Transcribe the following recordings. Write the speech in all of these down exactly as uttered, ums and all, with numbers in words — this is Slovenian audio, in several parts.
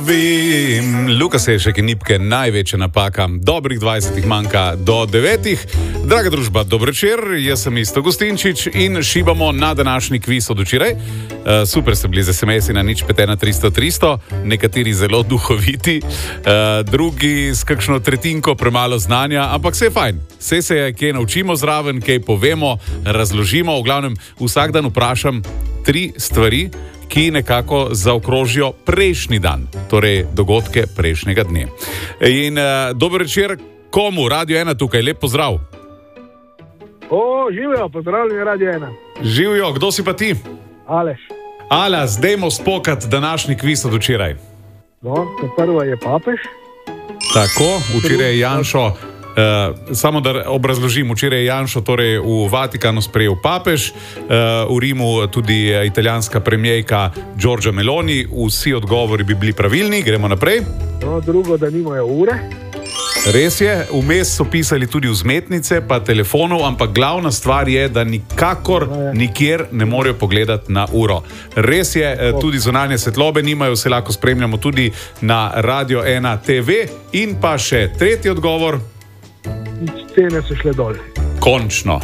lovim. Luka Sešek in Nipke, največja napaka. Dobrih dvajsetih manjka do devetih. Draga družba, dober večer, jaz sem Isto Gostinčič in šibamo na današnji kviz od včeraj. Uh, super ste bili z es em esi na nič pet ena tristo tristo, nekateri zelo duhoviti, uh, drugi s kakšno tretjinko premalo znanja, ampak vse je fajn. Vse se je, kaj naučimo zraven, kaj povemo, razložimo. V glavnem, vsak dan vprašam tri stvari, ki nekako zaokrožijo prejšnji dan, torej dogodke prejšnjega dne. In uh, dober večer komu? Radio ena tukaj, lep pozdrav. O, živijo, pozdravljeni Radio ena. Živijo, kdo si pa ti? Aleš. Ala, zdajmo spokat današnji kviz od včeraj. No, prvo je papež. Tako, včeraj je Janšo, uh, samo da obrazložim, včeraj je Janšo torej v Vatikanu sprejel papež, uh, v Rimu tudi italijanska premijejka Giorgia Meloni, vsi odgovori bi bili pravilni, gremo naprej. No, drugo, da nimajo ure. Res je, vmes so pisali tudi vzmetnice, pa telefonov, ampak glavna stvar je, da nikakor nikjer ne morejo pogledati na uro. Res je, tudi zunanje svetlobe nimajo, se lahko spremljamo tudi na Radio ena te ve in pa še tretji odgovor. Cene so šle dol. Končno.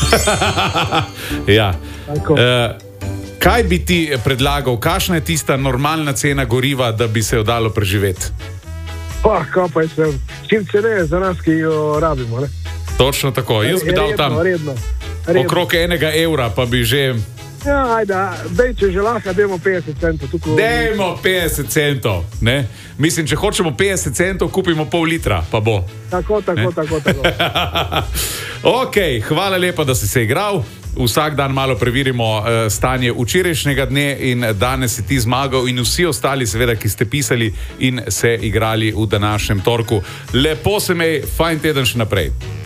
Ja. E, kaj bi ti predlagal, kakšna je tista normalna cena goriva, da bi se jo dalo preživeti? Pa, kaj pa je sem, čim ceneje za nas, ki jo rabimo, ne? Točno tako, jaz bi dal tam redno, redno. okrog enega evra, pa bi že... Ja, ajde, dej, če že lahko, dajmo petdeset centov. Tukaj... Dajmo petdeset centov, ne? Mislim, če hočemo petdeset centov, kupimo pol litra, pa bo. Tako, tako, tako, tako. Ok, hvala lepa, da si se igral. Vsak dan malo preverimo uh, stanje včerajšnjega dne in danes si ti zmagal in vsi ostali seveda, ki ste pisali in se igrali v današnjem torku. Lepo se mej, fajn teden še naprej.